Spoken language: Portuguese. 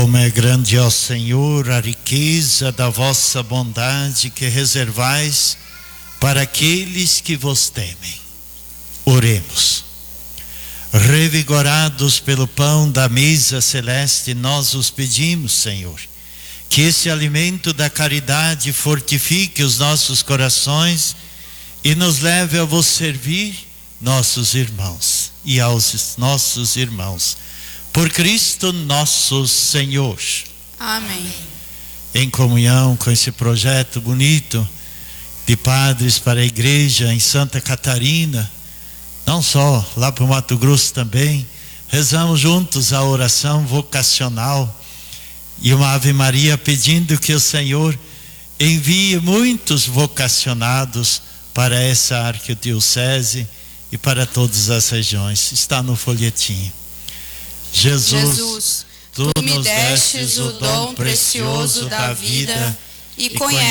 Como é grande, ó Senhor, a riqueza da vossa bondade que reservais para aqueles que vos temem. Oremos. Revigorados pelo pão da mesa celeste, nós os pedimos, Senhor, que esse alimento da caridade fortifique os nossos corações e nos leve a vos servir, nossos irmãos e aos nossos irmãos. Por Cristo nosso Senhor. Amém. Em comunhão com esse projeto bonito de padres para a igreja em Santa Catarina, não só lá para o Mato Grosso também, rezamos juntos a oração vocacional e uma Ave Maria pedindo que o Senhor envie muitos vocacionados para essa arquidiocese e para todas as regiões. Está no folhetinho. Jesus, tu nos destes o dom precioso da vida e conheces